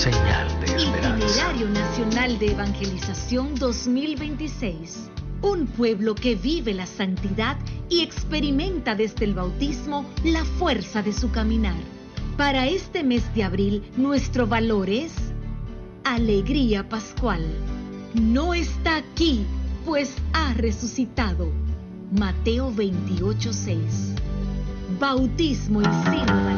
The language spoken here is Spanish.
señal de esperanza. Itinerario Nacional de Evangelización 2026. Un pueblo que vive la santidad y experimenta desde el bautismo la fuerza de su caminar. Para este mes de abril, nuestro valor es alegría pascual. No está aquí, pues ha resucitado. Mateo 28:6. Bautismo y sínodo.